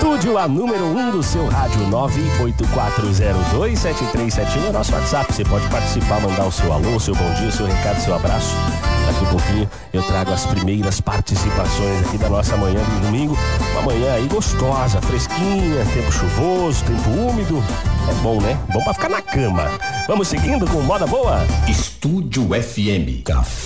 Estúdio, a número 1 do seu rádio, 984027371 é nosso WhatsApp. Você pode participar, mandar o seu alô, seu bom dia, seu recado, seu abraço. Daqui a pouquinho eu trago as primeiras participações aqui da nossa manhã de domingo. Uma manhã aí gostosa, fresquinha, tempo chuvoso, tempo úmido. É bom, né? Bom pra ficar na cama. Vamos seguindo com moda boa? Estúdio FM. Café.